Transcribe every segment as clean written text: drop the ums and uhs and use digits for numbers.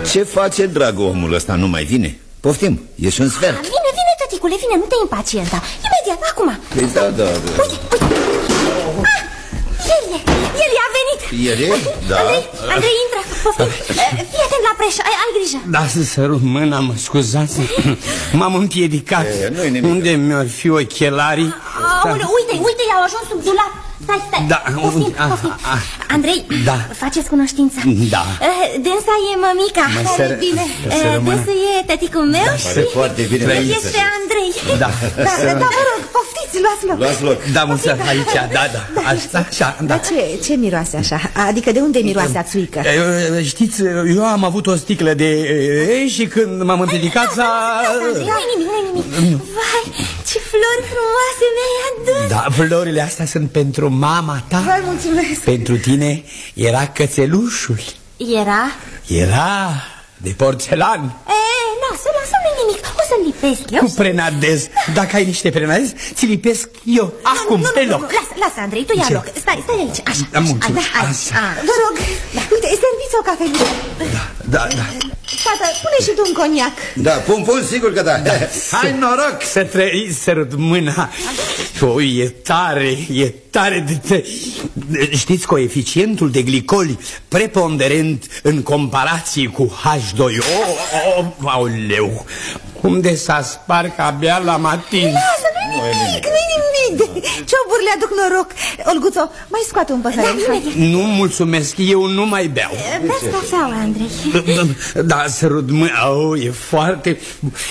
Ce face, dragă, omul ăsta? Nu mai vine? Poftim, e și un sfert. Vine, vine, tăticule, vine, nu te impacienta. Imediat, acum. Păi da. Uite. El a venit. El? Da. Andrei, intră, poftim. Fii atent la preș, ai grijă. Da, să sărut mâna, mă scuzați. M-am împiedicat. Unde mi-ar fi ochelarii? Uite, i-au ajuns sub dulap. Stai, da. Poftim. Andrei, faceți cunoștință. Da. Dânsa e mămica. Bine. Dânsa e tăticul meu și foarte bine. Este Andrei. Da, vă rog, poftiți, luați loc. Da, mulțumesc, aici, da. Așa, da. Dar ce miroase așa? Adică de unde miroase a țuică? Știți, eu am avut o sticlă de și când m-am împiedicat s-a... Nu-i nimic. Vai, ce flori frumoase mi-ai adus. Da, florile astea sunt pentru mama ta. Vă mulțumesc. Pentru tine era cățelușul. Era de porțelan. Lasă, nu-i nimic. O să-l lipesc eu. Cu prenadez. Dacă ai niște prenadez, ți lipesc eu acum, pe loc. Lasă, Andrei, tu ia loc. Stai aici, așa. Așa. Vă rog, uite, serviți o cafelină. Da. Tată, pune și tu un coniac. Da, pun, sigur că da. Hai, noroc. Să trăiți, sărut mâna. E tare de... Știți, coeficientul de glicoli preponderent în comparație cu H2O. Aoleu, cum de s-a spart că abia l-am atins. Lasă, nu-i nimic. Cioburile aduc noroc. Olguțo, mai scoate un păhărel. Nu, mulțumesc, eu nu mai beau. Beți cafeaua, Andrei. Da, sărut mâna. E foarte...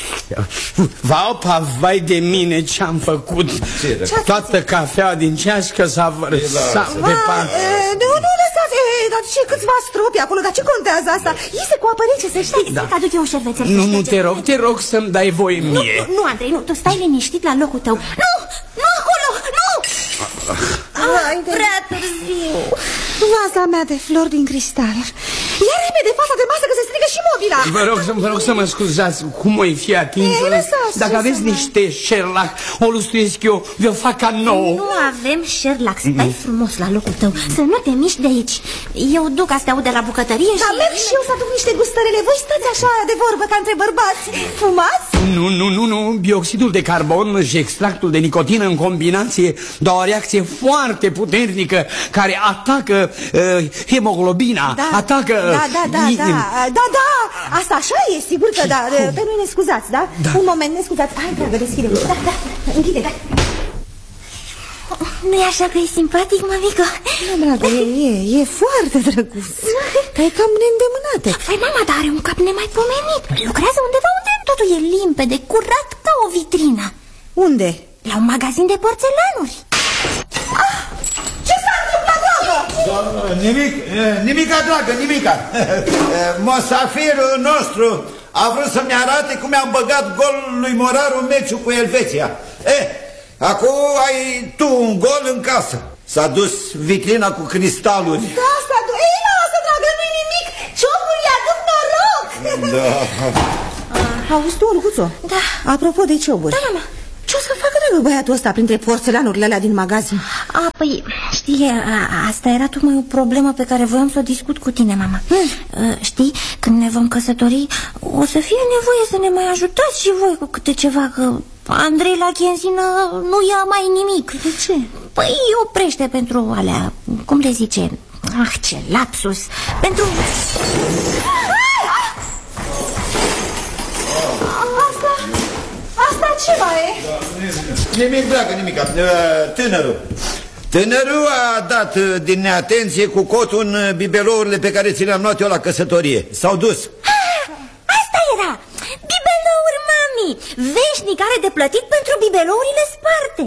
Vai de mine ce-am făcut. Toată cafeaua din ceașcă s-a vărsat pe pat. Nu lăsați. Dar ce câțiva stropi acolo? Dar ce contează asta? Iese cu apă rece, să știi. Stai, aduc eu un șervețel. Nu, te rog să-mi dai voie mie. Nu, Andrei, nu, tu stai liniștit la locul tău. Nu acolo, nu! Prea târziu. Vaza mea de flori din cristal. Ia repede fața de masă că se strică și mobila. Vă rog să mă scuzați. Cum o-i fi atins? Dacă aveți niște Sherlock, o lustruiesc eu, vi-o fac ca nouă. Nu avem Sherlock, stai frumos la locul tău. Să nu te miști de aici. Eu duc astea de la bucătărie și... Dar merg și eu să aduc niște gustărele. Voi stați așa de vorbă ca între bărbați. Fumați? Nu, bioxidul de carbon și extractul de nicotină în combinație dă o reacție foarte puternică care atacă hemoglobina, atacă... Da, asta așa e, sigur că da. Pe noi ne scuzați, da? Un moment, ne scuzați. Hai, dragă, deschide. Da, închide, da. Nu-i așa că e simpatic, mămică? Da, dragă, e foarte drăguț. Dar e cam neîndemânată. Păi, mama, dar are un cap nemaipomenit. Lucrează undeva unde totul e limpede, curat ca o vitrină. Unde? La un magazin de porțelanuri. Ce s-a întâmplat, dragă? Nimica, dragă, nimica. Mosafirul nostru a vrut să-mi arate cum i-am băgat gol lui Moraru în meciul cu Elveția. Acum ai tu un gol în casă. S-a dus vitrina cu cristaluri. Da, s-a dus. Ei, lasă, dragă, nu-i nimic. Cioburile aduc noroc. Da. Auzi tu, Olguțo? Da. Apropo de cioburi. Da, mama. Ce o să facă, dragă, băiatul ăsta printre porțelanurile alea din magazin? Păi, știi, asta era tocmai o problemă pe care voiam să o discut cu tine, mama. Știi, când ne vom căsători, o să fie nevoie să ne mai ajutați și voi cu câte ceva, că Andrei la Chenzină nu ia mai nimic. De ce? Păi oprește pentru alea, cum le zice? Ce lapsus. Pentru... Asta ce mai e? Nimic, dragă, nimic. Tânărul a dat din neatenție cu cotul în bibelourile pe care ți le-am luat eu la căsătorie. S-au dus. Asta era! Bibelouri, mami! Veșnic are de plătit pentru bibelourile sparte.